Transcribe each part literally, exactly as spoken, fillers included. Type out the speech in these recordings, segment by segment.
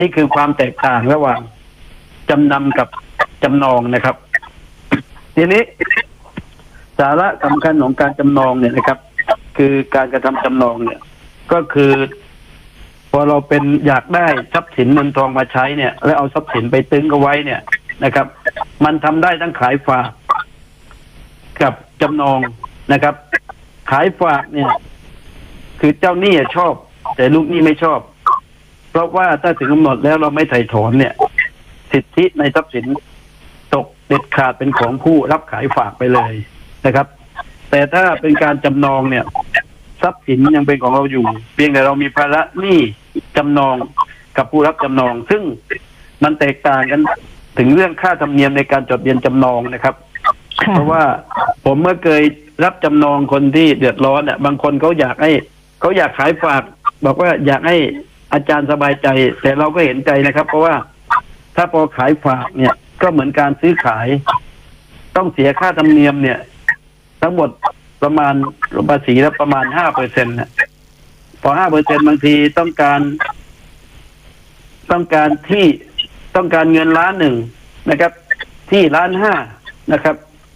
นี่คือความแตกต่างระหว่างจำนำกับจำนองนะครับทีนี้สาระสำคัญของการจำนองเนี่ยนะครับคือการกระทำจำนองเนี่ยก็คือพอเราเป็นอยากได้ทรัพย์สินเงินทองมาใช้เนี่ยแล้วเอาทรัพย์สินไปตึงเอาไว้เนี่ยนะครับมันทำได้ทั้งขายฝากกับจำนองนะครับขายฝากเนี่ยคือเจ้าหนี้ชอบแต่ลูกหนี้ไม่ชอบเพราะว่าถ้าถึงกำหนดแล้วเราไม่ไถ่ถอนเนี่ยสิทธิในทรัพย์สินตกเด็ดขาดเป็นของผู้รับขายฝากไปเลยนะครับแต่ถ้าเป็นการจำนองเนี่ยทรัพย์สินยังเป็นของเราอยู่เพียงแต่เรามีภาระหนี้จำนองกับผู้รับจำนองซึ่งมันแตกต่างกันถึงเรื่องค่าธรรมเนียมในการจดทะเบียนจำนองนะครับเพราะว่าผมเมื่อเคยรับจำนองคนที่เดือดร้อนเนี่ยบางคนเขาอยากให้เขาอยากขายฝากบอกว่าอยากให้อาจารย์สบายใจแต่เราก็เห็นใจนะครับเพราะว่าถ้าพอขายฝากเนี่ยก็เหมือนการซื้อขายต้องเสียค่าธรรมเนียมเนี่ยทั้งหมดประมาณภาษีแล้วประมาณห้าเปอร์เซ็นต์นะพอห้าเปอร์เซ็นต์บางทีต้องการต้องการที่ต้องการเงินล้านหนึ่งนะครับ ที่ล้านห้านะครับ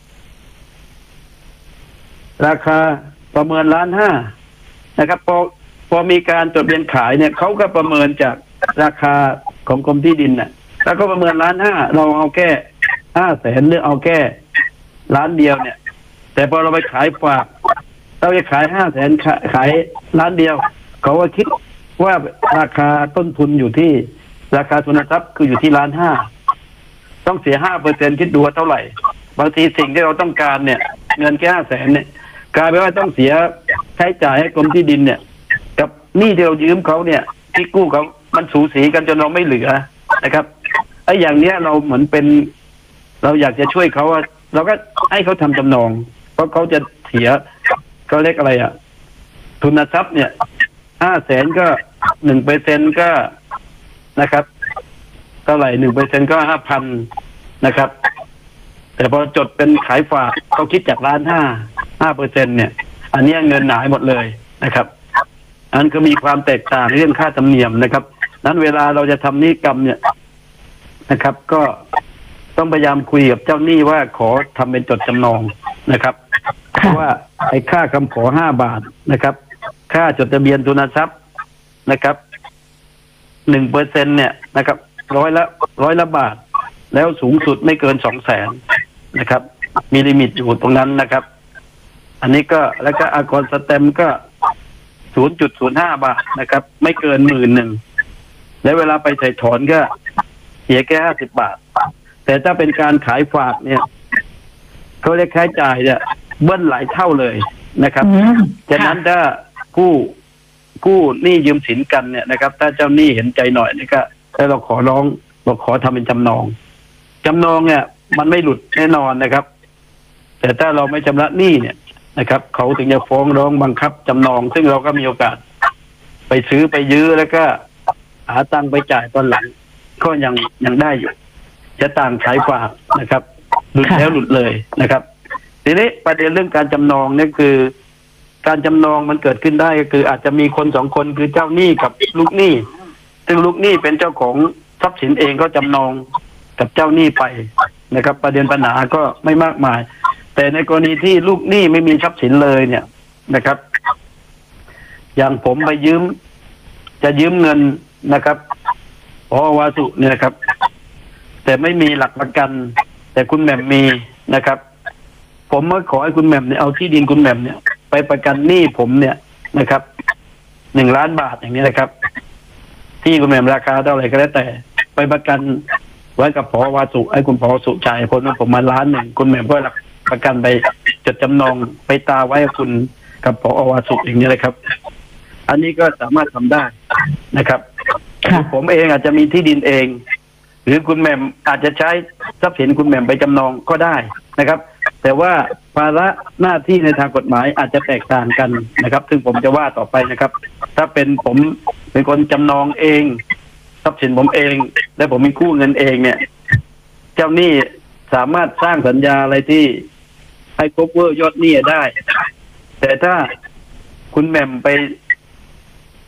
ราคาประเมินล้านห้านะครับพอพอมีการจดทะเบียนขายเนี่ยเขาก็ประเมินจากราคาของกรมที่ดินน่ะแล้วก็ประเมินล้านห้าเราเอาแค่ห้าแสนหรือเอาแค่ล้านเดียวเนี่ยแต่พอเราไปขายฝากเราจะขายห้าแสนขายล้านเดียวเขาก็คิดว่าราคาต้นทุนอยู่ที่ราคาทุนทรัพย์คืออยู่ที่ล้านห้าต้องเสียห้าเปอร์เซ็นคิดดูว่าเท่าไหร่บางทีสิ่งที่เราต้องการเนี่ยเงินแค่ห้าแสนเนี่ยกลายเป็นว่าต้องเสียใช้จ่ายให้กรมที่ดินเนี่ยกับหนี้ที่เรายืมเขาเนี่ยที่กู้เขามันสูสีกันจนเราไม่เหลือนะครับไอ้อย่างเนี้ยเราเหมือนเป็นเราอยากจะช่วยเขาเราก็ให้เขาทำจำนองเพราะเขาจะเสียเขาเรียกอะไรอ่ะทุนทรัพย์เนี่ยห้าแสนก็หนึ่งเปอร์เซ็นก็นะครับเท่าไหร่หนึ่งเปอร์เซ็นก็ห้าพันนะครับแต่พอจดเป็นขายฝากเขาคิดจากล้านห้าห้าเปอร์เซ็นเนี่ยอันนี้เงินหายหมดเลยนะครับอันก็มีความแตกต่างเรื่องค่าธรรมเนียมนะครับนั้นเวลาเราจะทำนิติกรรมเนี่ยนะครับ ก็ต้องพยายามคุยกับเจ้าหนี้ว่าขอทำเป็นจดจำนองนะครับเพราะว่าไอ้ค่าคำขอห้าบาทนะครับ ค่าจดทะเบียนทุนทรัพย์นะครับหนึ่งเปอร์เซ็นเนี่ยนะครับร้อยละร้อยละบาทแล้วสูงสุดไม่เกินสองแสนนะครับมีลิมิตอยู่ตรงนั้นนะครับอันนี้ก็แล้วก็อากรสแตมป์ก็ศูนย์จุดศูนย์ห้าบาทนะครับไม่เกินหมื่นหนึ่งแล้วเวลาไปใส่ถอนก็เสียแค่ห้าสิบบาทแต่ถ้าเป็นการขายฝากเนี่ยเขาเรียกค่าใช้จ่ายเนี่ยเบิ้ลหลายเท่าเลยนะครับฉะนั้นถ้ากู้กู้หนี้ยืมสินกันเนี่ยนะครับถ้าเจ้าหนี้เห็นใจหน่อยนี่ก็ถ้าเราขอร้องเราขอทำเป็นจำนองจำนองเนี่ยมันไม่หลุดแน่นอนนะครับแต่ถ้าเราไม่ชำระหนี้เนี่ยนะครับเขาถึงจะฟ้องร้องบังคับจำนองซึ่งเราก็มีโอกาสไปซื้อไปยื้อแล้วก็หาตังค์ไปจ่ายตอนหลังก็ยังยังได้อยู่จะต่างขายฝากนะครับหลุดแล้วหลุดเลยนะครับทีนี้ประเด็นเรื่องการจำนองเนี่ยคือการจำนองมันเกิดขึ้นได้ก็คืออาจจะมีคนสองคนคือเจ้าหนี้กับลูกหนี้ซึ่งลูกหนี้เป็นเจ้าของทรัพย์สินเองก็จำนองกับเจ้าหนี้ไปนะครับ ประเด็นปัญหาก็ไม่มากมายแต่ในกรณีที่ลูกหนี้ไม่มีทรัพย์สินเลยเนี่ยนะครับ อย่างผมไปยืมจะยืมเงินนะครับพอวาสุเนี่ยนะครับแต่ไม่มีหลักประกันแต่คุณแหม่มมีนะครับผมก็ขอให้คุณแหม่มเนี่ยเอาที่ดินคุณแหม่มเนี่ยไปประกันหนี้ผมเนี่ยนะครับหนึ่งล้านบาทอย่างนี้นะครับที่คุณแหม่มราคาเท่าไหร่ก็แล้วแต่ไปประกันไว้กับพอวาสุให้คุณพอสุจ่ายผลว่าผมมาล้านหนึ่งคุณแหม่มก็หลักประกันไปจดจำนองไปตาไว้กับคุณกับพอวาสุอย่างนี้เลยครับอันนี้ก็สามารถทำได้นะครับผมเองอาจจะมีที่ดินเองหรือคุณแหม่มอาจจะใช้ทรัพย์สินคุณแหม่มไปจำนองก็ได้นะครับแต่ว่าภาระหน้าที่ในทางกฎหมายอาจจะแตกต่างกันนะครับซึ่งผมจะว่าต่อไปนะครับถ้าเป็นผมเป็นคนจำนองเองทรัพย์สินผมเองและผมมีกู้เงินเองเนี่ยเจ้าหนี้สามารถสร้างสัญญาอะไรที่ให้ครบเวอร์ยอดหนี้ได้แต่ถ้าคุณแหม่มไป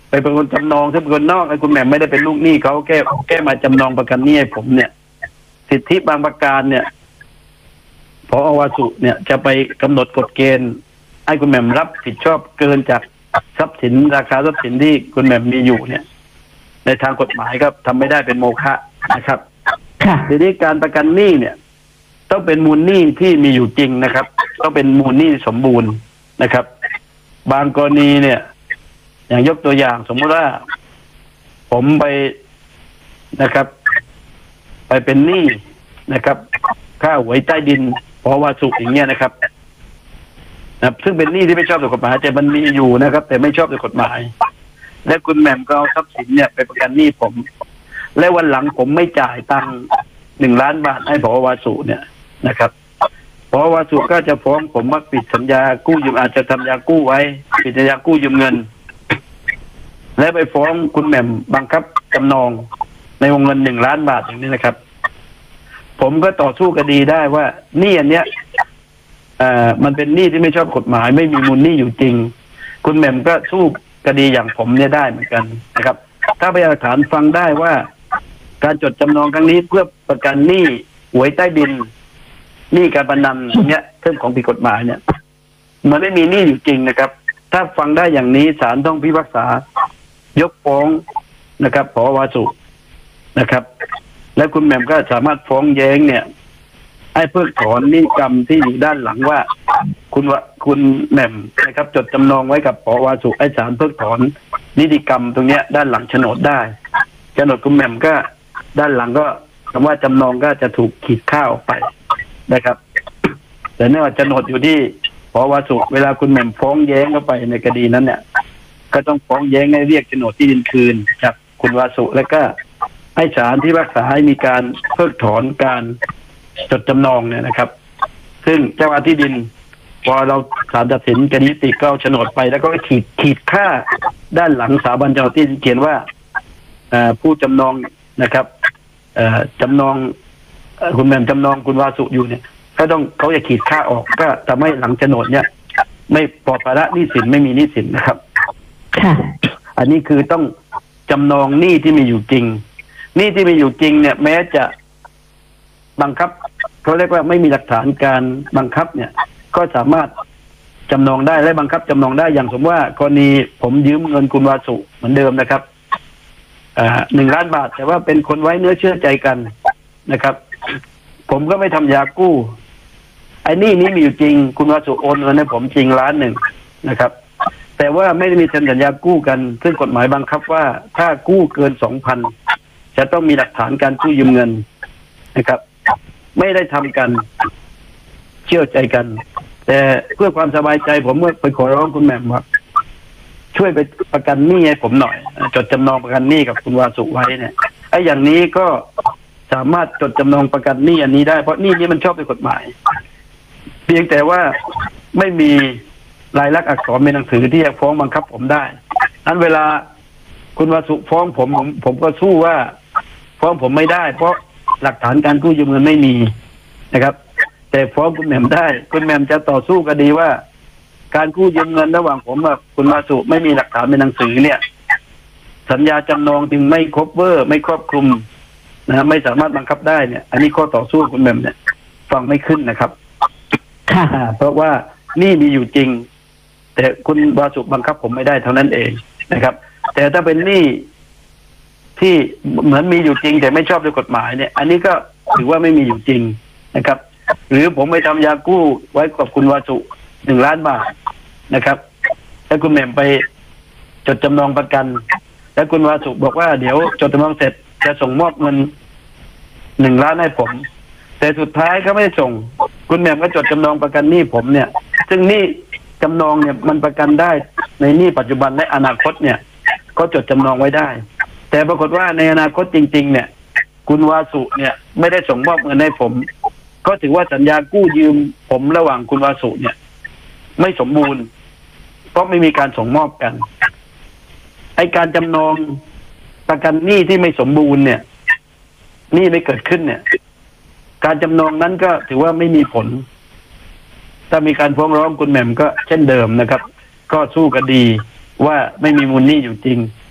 ไปเป็นคนจำนองซึ่งเป็นคนนอกไอ้คุณแหม่มไม่ได้เป็นลูกหนี้เขาแก้แก้มาจำนองประกันหนี้ให้ผมเนี่ยสิทธิบางประการเนี่ยพอวาสุเนี่ยจะไปกำหนดกฎเกณฑ์ให้คุณแหม่มรับผิดชอบเกินจากทรัพย์สินราคาทรัพย์สินที่คุณแหม่มมีอยู่เนี่ยในทางกฎหมายก็ทำไม่ได้เป็นโมฆะนะครับทีนี้การประกันหนี้เนี่ยต้องเป็นมูลหนี้ที่มีอยู่จริงนะครับต้องเป็นมูลหนี้สมบูรณ์นะครับบางกรณีเนี่ยอย่างยกตัวอย่างสมมติว่าผมไปนะครับ ไปเป็นหนี้นะครับค่าหวยใต้ดินพอวาสุอย่างเงี้ยนะครับนะซึ่งเป็นหนี้ที่ไม่ชอบด้วยกฎหมายแต่มันมีอยู่นะครับ แต่ไม่ชอบด้วยกฎหมายและคุณแหม่มก็เอาทรัพย์สินเนี่ยไปประกันหนี้ผมและวันหลังผมไม่จ่ายตังค์หนึ่งล้านบาทให้พอวาสุเนี่ยนะครับพอวาสุก็จะฟ้องผมว่าปิดสัญญากู้ยืมอาจจะทำสัญญากู้ไว้ปิดสัญญากู้ยืมเงินและไปฟ้องคุณแหม่มบังคับจำนองในวงเงินหนึ่งล้านบาทอย่างนี้นะครับผมก็ต่อสู้คดีได้ว่าหนี้อันเนี้ยเอ่อมันเป็นหนี้ที่ไม่ชอบกฎหมายไม่มีมูลหนี้อยู่จริงคุณแหม่มก็สู้คดีอย่างผมเนี่ยได้เหมือนกันนะครับถ้าพยานหลักฐานฟังได้ว่าการจดจำนองครั้งนี้เพื่อประกันหนี้หวยใต้ดินหนี้การพนันเนี้ยเรื่องของผิดกฎหมายเนี่ยมันไม่มีหนี้อยู่จริงนะครับถ้าฟังได้อย่างนี้ศาลต้องพิพากษายกฟ้องนะครับผอวาสุนะครับและคุณแหม่มก็สามารถฟ้องแย้งเนี่ยให้เพิกถอนนิติกรรมที่อยู่ด้านหลังว่าคุณว่าคุณแหม่มนะครับจดจำนองไว้กับผอวาสุให้ศาลเพิกถอนนิติกรรมตรงเนี้ยด้านหลังโฉนดได้โฉนดคุณแหม่มก็ด้านหลังก็คำว่าจำนองก็จะถูกขีดค่าออกไปนะครับ แต่เนื่องจากโฉนดอยู่ที่ผอวาสุเวลาคุณแหม่มฟ้องแย้งเข้าไปในคดีนั้นเนี่ยก็ต้องฟ้องแย้งให้เรียกโฉนดที่ดินคืนจากคุณวาสุแล้วก็ให้ศาลที่พิพากษาให้มีการเพิกถอนการจดจำนองเนี่ยนะครับซึ่งเจ้าหน้าที่ดินพอเราศาลตัดสินคดีติก็เอาโฉนดไปแล้วก็ขีดขีดค่าด้านหลังสถาบันเจ้าหน้าที่เขียนว่าผู้จำนองนะครับจำนองคุณแหม่มจำนองคุณวาสุอยู่เนี่ยก็ต้องเขาจะขีดค่าออกก็ทำให้หลังโฉนดเนี่ยไม่ปลอดภาระหนี้สินไม่มีหนี้สินนะครับค่ะอันนี้คือต้องจำนองหนี้ที่มีอยู่จริงหนี้ที่มีอยู่จริงเนี่ยแม้จะบังคับเขาเรียกว่าไม่มีหลักฐานการบังคับเนี่ยก็สามารถจำนองได้และบังคับจำนองได้อย่างสมมติว่ากรณีผมยืมเงินคุณวาสุเหมือนเดิมนะครับอ่าหนึ่งล้านบาทแต่ว่าเป็นคนไว้เนื้อเชื่อใจกันนะครับผมก็ไม่ทำยากู้ไอ้นี่นี้มีอยู่จริงคุณวาสุโอนเงินให้ผมจริงล้านหนึ่งนะครับแต่ว่าไม่ได้มีเซ็นสัญญากู้กันซึ่งกฎหมายบังคับว่าถ้ากู้เกินสองพันจะต้องมีหลักฐานการกู้ยืมเงินนะครับไม่ได้ทำกันเชื่อใจกันแต่เพื่อความสบายใจผมก็ไปขอร้องคุณแหม่มว่าช่วยไปประกันหนี้ให้ผมหน่อยจดจำนองประกันหนี้กับคุณวาสุไว้เนี่ยไอ้อย่างนี้ก็สามารถจดจำนองประกันหนี้อันนี้ได้เพราะหนี้นี้มันชอบด้วยกฎหมายเพียงแต่ว่าไม่มีลายลักษณ์อักษรในหนังสือที่จะฟ้องบังคับผมได้นั้นเวลาคุณวาสุฟ้องผมผมผมก็สู้ว่าฟ้องผมไม่ได้เพราะหลักฐานการกู้ยืมเงินไม่มีนะครับแต่ฟ้องคุณแหม่มได้คุณแหม่มจะต่อสู้คดีว่าการกู้ยืมเงินระหว่างผมกับคุณวาสุไม่มีหลักฐานในหนังสือเนี่ยสัญญาจำนองจึงไม่ครบเวอร์ไม่ครอบคลุมนะไม่สามารถบังคับได้เนี่ยอันนี้ข้อต่อสู้คุณแหม่มเนี่ยฟังไม่ขึ้นนะครับค่ะเพราะว่านี่มีอยู่จริงแต่คุณวาสุบังคับผมไม่ได้เท่านั้นเองนะครับแต่ถ้าเป็นหนี้ที่เหมือนมีอยู่จริงแต่ไม่ชอบด้วยกฎหมายเนี่ยอันนี้ก็ถือว่าไม่มีอยู่จริงนะครับหรือผมไปทำยากู้ไว้กับคุณวาสุหนึ่งล้านบาทนะครับแล้วคุณแหม่มไปจดจำนองประกันแล้วคุณวาสุบอกว่าเดี๋ยวจดจำนองเสร็จจะส่งมอบเงินหนึ่งล้านให้ผมแต่สุดท้ายก็ไม่ได้ส่งคุณแหม่มก็จดจำนองประกันหนี้ผมเนี่ยซึ่งหนี้จำนองเนี่ยมันประกันได้ในหนี้ปัจจุบันและอนาคตเนี่ยก็จดจำนองไว้ได้แต่ปรากฏว่าในอนาคตจริงๆเนี่ยคุณวาสุเนี่ยไม่ได้ส่งมอบเงินให้ผมก็ถือว่าสัญญากู้ยืมผมระหว่างคุณวาสุเนี่ยไม่สมบูรณ์เพราะไม่มีการส่งมอบกันไอการจำนองประกันหนี้ที่ไม่สมบูรณ์เนี่ยหนี้ไม่เกิดขึ้นเนี่ยการจำนองนั้นก็ถือว่าไม่มีผลถ้ามีการฟ้องร้องคุณแหม่มก็เช่นเดิมนะครับก็สู้คดีว่าไม่มีมูลหนี้อยู่จริง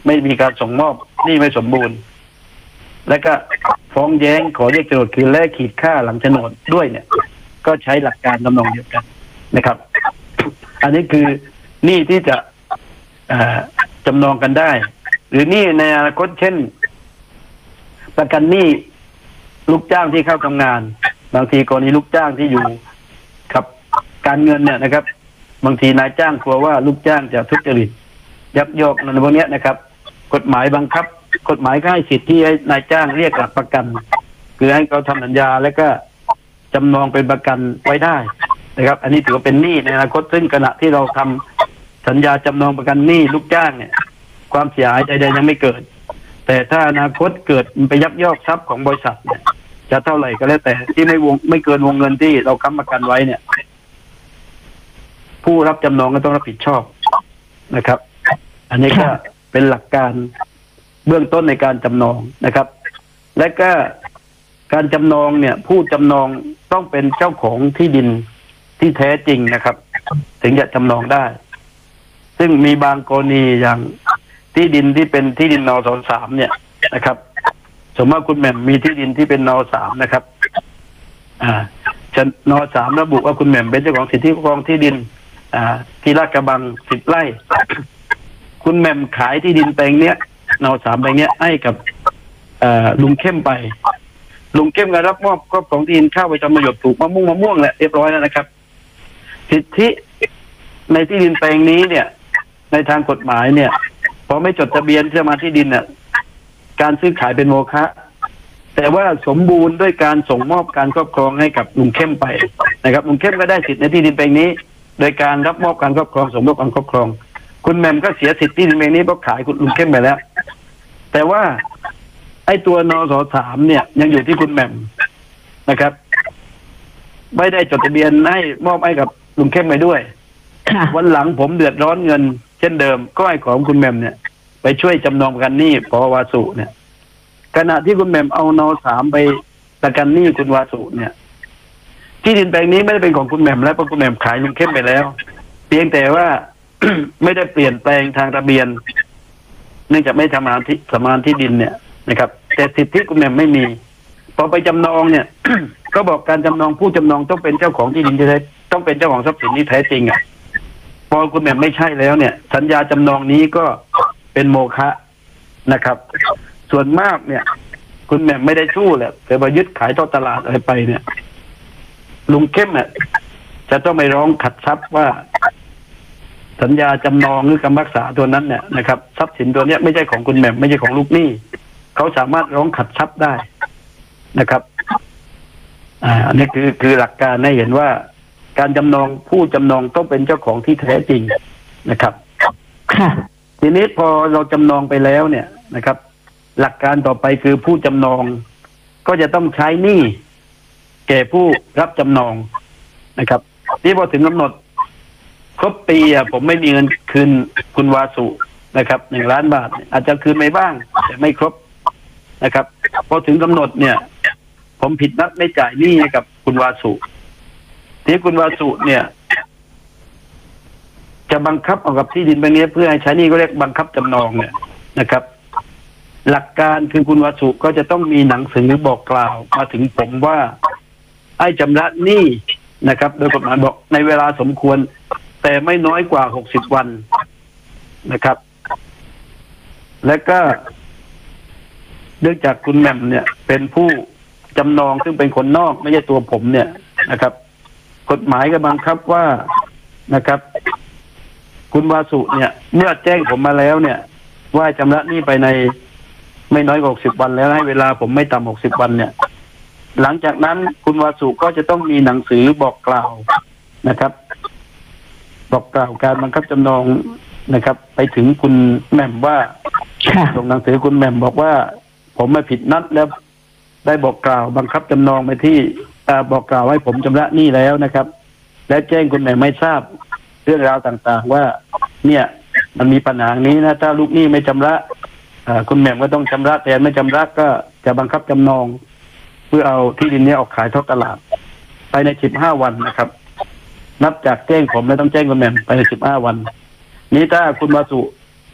ไม่มีการส่งมอบหนี้ไม่สมบูรณ์ และก็ฟ้องแย้งขอเรียกโจทย์คืนและขีดค่าหลังโฉนดด้วยเนี่ย ก็ใช้หลักการทำนองเดียวกันนะครับ อันนี้คือหนี้ที่จะจำนองกันได้ หรือหนี้ในอนาคตเช่น ประกันหนี้ลูกจ้างที่เข้าทำงานบางทีกรณีลูกจ้างที่อยู่กับการเงินเนี่ยนะครับบางทีนายจ้างกลัวว่าลูกจ้างจะทุจริตยักยอกอะไรพวกนี้นะครับ กฎหมายบังคับกฎหมายก็ให้สิทธิ์ที่ให้นายจ้างเรียกหลักประกันคือให้เขาทำสัญญาแล้วก็จำนองเป็นประกันไว้ได้นะครับ อันนี้ถือว่าเป็นหนี้ในอนาคตซึ่งขณะที่เราทำสัญญาจำนองประกันหนี้ลูกจ้างเนี่ยความเสียหายใดๆยังไม่เกิดแต่ถ้าอนาคตเกิดมันไปยักยอกทรัพย์ของบริษัทเนี่ยจะเท่าไหร่ก็แล้วแต่ที่ไม่วงไม่เกินวงเงินที่เราค้ำประกันไว้เนี่ยผู้รับจำนองก็ต้องรับผิดชอบนะครับ อันนี้ก็เป็นหลักการเบื้องต้นในการจำนองนะครับ และก็การจำนองเนี่ยผู้จำนองต้องเป็นเจ้าของที่ดินที่แท้จริงนะครับ ถึงจะจำนองได้ ซึ่งมีบางกรณีอย่างที่ดินที่เป็นที่ดินนสสามเนี่ยนะครับสมมติคุณแหม่มมีที่ดินที่เป็นนสามนะครับ อ่าจะนสามระบุว่าคุณแหม่มเป็นเจ้าของสิทธิครอบครองที่ดิน อ่า ที่ลาดกระบังสิบไร่ คุณแหม่มขายที่ดินแปลงเนี้ยนสามแปลงเนี้ยให้กับอ่าลุงเข้มไปลุงเข้มก็รับมอบครอบครองที่ดินเข้าไปทำประโยชน์ปลูกมะม่วงมะม่วงแหละเรียบร้อยแล้วนะครับ สิทธิในที่ดินแปลงนี้เนี่ย ในทางกฎหมายเนี่ยพอไม่จดทะเบียนจะมาที่ดินเนี่ยการซื้อขายเป็นโมฆะแต่ว่าสมบูรณ์ด้วยการส่งมอบการครอบครองให้กับลุงเข้มไปนะครับลุงเข้มก็ได้สิทธิในที่ดินแปลงนี้โดยการรับมอบการครอบครองสมมอบการครอบครองคุณแหม่มก็เสียสิทธิที่ดินแปลงนี้เพราะขายคุณลุงเข้มไปแล้วแต่ว่าไอ้ตัวนสสามเนี่ยยังอยู่ที่คุณแหม่มนะครับไม่ได้จดทะเบียนให้มอบให้กับลุงเข้มไปด้วยวันหลังผมเดือดร้อนเงินเช่นเดิมก็ให้ของคุณแหม่มเนี่ยไปช่วยจำนองประกันหนี้ปวาสุเนี่ยขณะที่คุณแหม่มเอานสามไปประกันหนี้คุณวาสุเนี่ยที่ดินแปลงนี้ไม่ได้เป็นของคุณแหม่มแล้วเพราะคุณแหม่มขายลุงเข้มไปแล้วเพียงแต่ว่า ไม่ได้เปลี่ยนแปลงทางทะเบียนเนื่องจากไม่ทำงานที่สมานที่ดินเนี่ยนะครับแต่สิทธิคุณแหม่มไม่มีพอไปจำนองเนี่ย ก็บอกการจำนองผู้จำนองต้องเป็นเจ้าของที่ดินที่แท้ต้องเป็นเจ้าของทรัพย์สินที่แท้จริงอ่ะพอคุณแหม่มไม่ใช่แล้วเนี่ยสัญญาจำนองนี้ก็เป็นโมฆะนะครับ ส่วนมากเนี่ยคุณแหม่มไม่ได้สู้แหละแต่มายึดขายทอดตลาดอะไรไปเนี่ยลุงเข้มเนี่ยจะต้องไปร้องขัดทรัพย์ว่าสัญญาจำนองหรือคำรักษาตัวนั้นเนี่ยนะครับทรัพย์สินตัวเนี้ยไม่ใช่ของคุณแหม่มไม่ใช่ของลูกหนี้เขาสามารถร้องขัดทรัพย์ได้นะครับอ่าอันนี้คือคือหลักการให้เห็นว่าการจำนองผู้จำนองต้องเป็นเจ้าของที่แท้จริงนะครับค่ะทีนี้พอเราจำนองไปแล้วเนี่ยนะครับ หลักการต่อไปคือผู้จำนองก็จะต้องใช้หนี้แก่ผู้รับจำนองนะครับที่พอถึงกำหนดครบปีอ่ะผมไม่มีเงินคืนคุณวาสุนะครับหนึ่งล้านบาทอาจจะคืนไม่บ้างแต่ไม่ครบนะครับพอถึงกำหนดเนี่ย ผมผิดนัดไม่จ่ายหนี้ให้กับคุณวาสุที่คุณวาสุเนี่ยจะบังคับเอากับที่ดินไปนี้เพื่อให้ใช้หนี้ก็เรียกบังคับจำนองเนี่ยนะครับ หลักการคือคุณวาสุก็จะต้องมีหนังสือบอกกล่าวมาถึงผมว่าให้ชำระหนี้นะครับโดยกฎหมายบอกในเวลาสมควรแต่ไม่น้อยกว่าหกสิบวันนะครับ และก็เนื่องจากคุณแหม่มเนี่ยเป็นผู้จำนองซึ่งเป็นคนนอกไม่ใช่ตัวผมเนี่ยนะครับกฎหมายก็บังคับว่านะครับคุณวาสุเนี่ยเมื่อแจ้งผมมาแล้วเนี่ยว่าชำระหนี้ไปในไม่น้อยกว่าหกสิบวันแล้วให้เวลาผมไม่ต่ำหกสิบวันเนี่ยหลังจากนั้นคุณวาสุก็จะต้องมีหนังสือบอกกล่าวนะครับบอกกล่าวการบังคับจำนองนะครับ ไปถึงคุณแหม่มว่าส่งหนังสือคุณแหม่มบอกว่าผมไม่ผิดนัดแล้วได้บอกกล่าวบังคับจำนองไปที่บอกกล่าวให้ผมชำระหนี้แล้วนะครับ และแจ้งคุณแหม่มไม่ทราบเรื่องราวต่างๆว่าเนี่ยมันมีปัญหานี้นะถ้าลูกหนี้ไม่ชำระคุณแหม่มก็ต้องชำระแต่ไม่ชำระก็จะบังคับจำนองเพื่อเอาที่ดินนี้ออกขายทอดตลาดภายในสิบห้าวันนะครับนับจากแจ้งผมแล้วต้องแจ้งคุณแหม่มภายในสิบห้าวันนี้ถ้าคุณวาสุ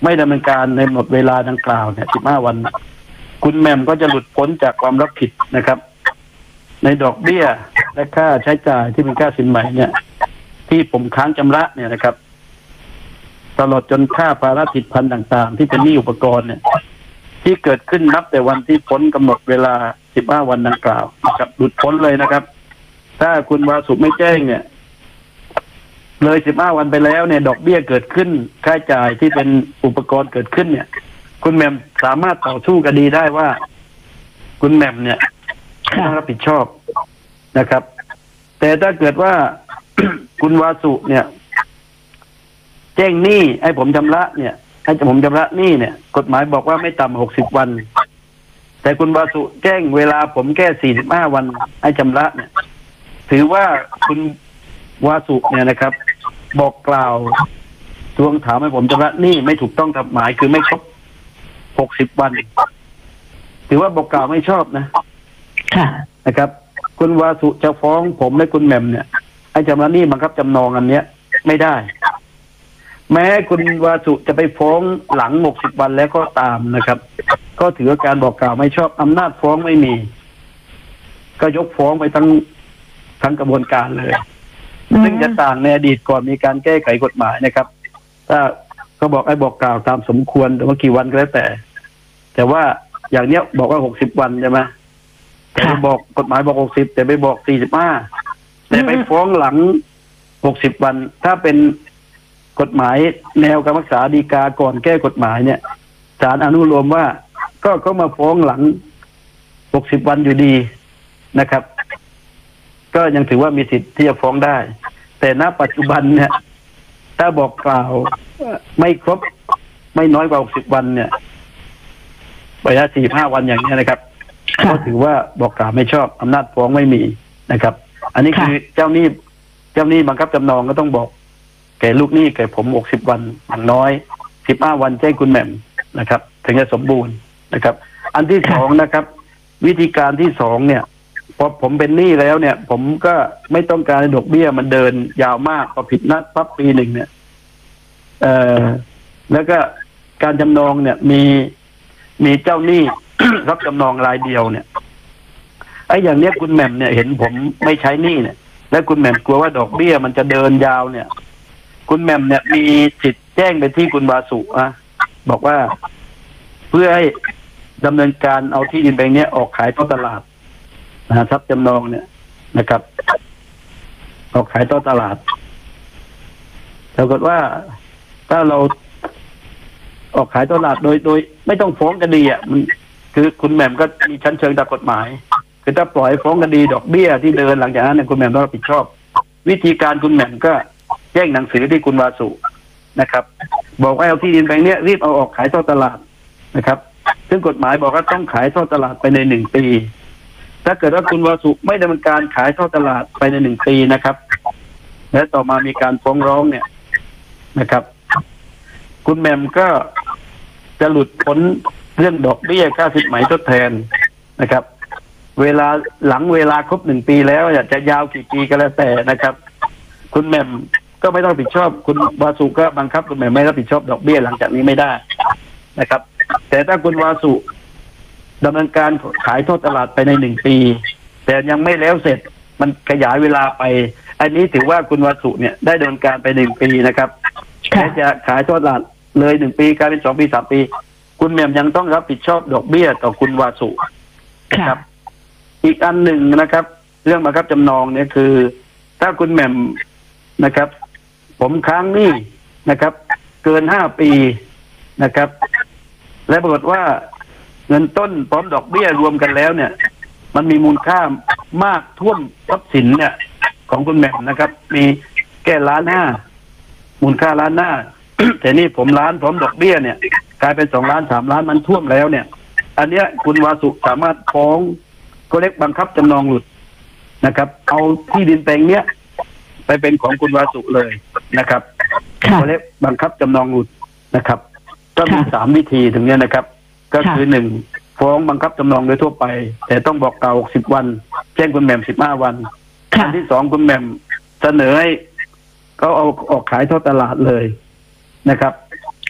ไม่ดำเนินการในหมดเวลาดังกล่าวเนี่ยสิบห้าวันคุณแหม่มก็จะหลุดพ้นจากความรับผิดนะครับในดอกเบี้ยและค่าใช้จ่ายที่เป็นค่าสินไหมเนี่ยที่ผมค้างชำระเนี่ยนะครับตลอดจนค่าภาระผิดพันต่างๆที่เป็นหนี้อุปกรณ์เนี่ยที่เกิดขึ้นนับแต่วันที่พ้นกำหนดเวลาสิบห้าวันดังกล่าวนะครับหลุดพ้นเลยนะครับถ้าคุณวาสุไม่แจ้งเนี่ยเลยสิบห้าวันไปแล้วเนี่ยดอกเบี้ยเกิดขึ้นค่าใช้จ่ายที่เป็นอุปกรณ์เกิดขึ้นเนี่ยคุณแหม่มสามารถต่อสู้คดีได้ว่าคุณแหม่มเนี่ยต้องรับผิดชอบนะครับ แต่ถ้าเกิดว่า คุณวาสุเนี่ยแจ้งหนี้ให้ผมชำระเนี่ยให้ผมชำระหนี้เนี่ยกฎหมายบอกว่าไม่ต่ำหกสิบวันแต่คุณวาสุแจ้งเวลาผมแค่สี่สิบห้าวันให้ชำระเนี่ยถือว่าคุณวาสุเนี่ยนะครับ บอกกล่าวทวงถามให้ผมชำระหนี้ไม่ถูกต้องตามหมายคือไม่ครบหกสิบวันถือว่าบอกกล่าวไม่ชอบนะค่ะนะครับคุณวาสุจะฟ้องผมและคุณแหม่มเนี่ยให้ชำระหนี้บังคับจำนองอันเนี้ยไม่ได้แม้คุณวาสุจะไปฟ้องหลังหกสิบวันแล้วก็ตามนะครับก็ถือว่าการบอกกล่าวไม่ชอบอำนาจฟ้องไม่มีก็ยกฟ้องไปทั้งทั้งกระบวนการเลยซึ่งจะต่างในอดีตก่อนมีการแก้ไขกฎหมายนะครับถ้าเขาบอกไอ้บอกกล่าวตามสมควรแต่ว่ากี่วันก็แล้วแต่แต่ว่าอย่างเนี้ยบอกว่าหกสิบวันใช่ไหมแต่ไปบอกกฎหมายบอกหกสิบแต่ไปบอกสี่สิบห้าแต่ไปฟ้องหลังหกสิบวันถ้าเป็นกฎหมายแนวการรักษาฎีกาก่อนแก้กฎหมายเนี่ยศาลอนุโลมว่าก็เขามาฟ้องหลังหกสิบวันอยู่ดีนะครับ ก็ยังถือว่ามีสิทธิ์ที่จะฟ้องได้ แต่ณปัจจุบันเนี่ยถ้าบอกกล่าวไม่ครบไม่น้อยกว่าหกสิบวันเนี่ยระยะสี่สิบห้าวันอย่างนี้นะครับก็ถือว่าบอกกล่าวไม่ชอบอำนาจฟ้องไม่มีนะครับ อันนี้คือเจ้าหนี้เจ้าหนี้บังคับจำนองก็ต้องบอกแก่ลูกหนี้แก่ผมหกสิบวันอย่างน้อยสิบห้าวันแจ้งคุณแหม่มนะครับถึงจะสมบูรณ์นะครับ อันที่สองนะครับ วิธีการที่สองเนี่ยพอผมเป็นหนี้แล้วเนี่ยผมก็ไม่ต้องการให้ดอกเบี้ยมันเดินยาวมากพอผิดนัดปั๊บปีหนึ่งเนี่ยเอ่อแล้วก็การจำนองเนี่ยมีมีเจ้าหนี้ รับจำนองรายเดียวเนี่ยไอ้อย่างเนี้ยคุณแหม่มเนี่ยเห็นผมไม่ใช้หนี้เนี่ยและคุณแหม่มกลัวว่าดอกเบี้ยมันจะเดินยาวเนี่ยคุณแหม่มเนี่ยมีสิทธิ์แจ้งไปที่คุณวาสุอะบอกว่าเพื่อให้ดำเนินการเอาที่ดินแปลงนี้ออกขายต่อตลาดนะทรัพย์จำนองเนี่ยนะครับออกขายต่อตลาดปรากฏว่าถ้าเราออกขายต่อตลาดโดยโดยไม่ต้องฟ้องคดีอ่ะมันคือคุณแหม่มก็มีชั้นเชิงตามกฎหมายคือถ้าปล่อยฟ้องคดีดอกเบี้ยที่เดินหลังจากนั้นเนี่ยคุณแหม่มต้องรับผิดชอบวิธีการคุณแหม่มก็แจ้งหนังสือที่คุณวาสุนะครับ บอกว่าเอาที่ดินแปลงนี้รีบเอาออกขายท่อตลาดนะครับซึ่งกฎหมายบอกว่าต้องขายท่อตลาดไปในหนึ่งปีถ้าเกิดว่าคุณวาสุไม่ดำเนินการขายท่อตลาดไปในหนึ่งปีนะครับและต่อมามีการฟ้องร้องเนี่ยนะครับ คุณแหม่มก็จะหลุดพ้นเรื่องดอกเบี้ยค่าสินไหมทดแทนนะครับ เวลาหลังเวลาครบหนึ่งปีแล้วจะยาวกี่ปีก็แล้วแต่นะครับคุณแหม่มก็ไม่ต้องรับผิดชอบคุณวาสุก็บังคับคุณแหม่มไม่รับผิดชอบดอกเบี้ยหลังจากนี้ไม่ได้นะครับ แต่ถ้าคุณวาสุดำเนินการขายทอดตลาดไปในหนึ่งปีแต่ยังไม่แล้วเสร็จมันขยายเวลาไปอันนี้ถือว่าคุณวาสุเนี่ยได้ดำเนินการไปหนึ่งปีนะครับแม้จะขายทอดตลาดเลยหนึ่งปีกลายเป็นสองปีสามปีคุณแหม่มยังต้องรับผิดชอบดอกเบี้ยต่อคุณวาสุนะครับอีกอันหนึ่งนะครับเรื่องบังคับจำนองเนี่ยคือถ้าคุณแหม่มนะครับผมค้างหนี้นะครับ เกินห้าปีนะครับและปรากฏว่าเงินต้นพร้อมดอกเบี้ยรวมกันแล้วเนี่ยมันมีมูลค่ามากท่วมทรัพย์สินเนี่ยของคุณแหม่มนะครับมีแค่ล้านห้ามูลค่าล้านห้า แต่นี่ผมล้านพร้อมดอกเบี้ยเนี่ยกลายเป็นสองล้านสามล้านมันท่วมแล้วเนี่ยอันเนี้ยคุณวาสุสามารถฟ้องก็เรียกบังคับจำนองหลุดนะครับเอาที่ดินแปลงเนี้ยไปเป็นของคุณวาสุเลยนะครับก็เรียกบังคับจำนองหลุดนะครับก็มีสามวิธีถึงเนี้ยนะครับก็คือหนึ่งฟ้องบังคับจำนองโดยทั่วไปแต่ต้องบอกกล่าวหกสิบวันแจ้งคุณแหม่มสิบห้าวันอันที่สองคุณแหม่มเสนอให้เขาเอาออกขายทอดตลาดเลยนะครับ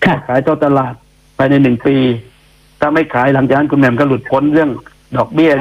ค่ะขายต่อตลาดภายในหนึ่งปี ถ้าไม่ขายหลังจากนั้นคุณแหม่มก็หลุดพ้นเรื่องดอกเบี้ย